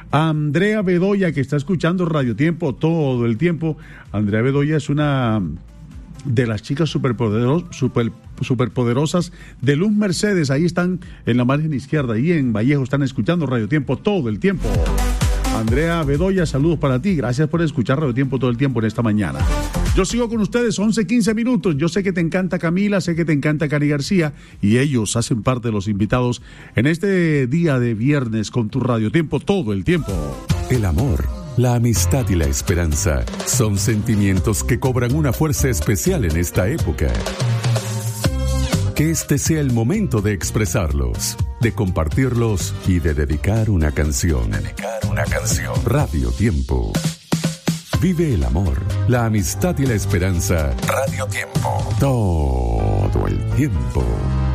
A Andrea Bedoya, que está escuchando Radio Tiempo todo el tiempo. Andrea Bedoya es una de las chicas superpoderosas de Luz Mercedes. Ahí están en la margen izquierda, ahí en Vallejo, están escuchando Radio Tiempo todo el tiempo. Andrea Bedoya, saludos para ti. Gracias por escuchar Radio Tiempo todo el tiempo en esta mañana. Yo sigo con ustedes, 11:15 minutos. Yo sé que te encanta Camila, sé que te encanta Cari García, y ellos hacen parte de los invitados en este día de viernes con tu Radio Tiempo todo el tiempo. El amor, la amistad y la esperanza son sentimientos que cobran una fuerza especial en esta época. Que este sea el momento de expresarlos, de compartirlos y de dedicar una canción. Radio Tiempo. Vive el amor, la amistad y la esperanza. Radio Tiempo. Todo el tiempo.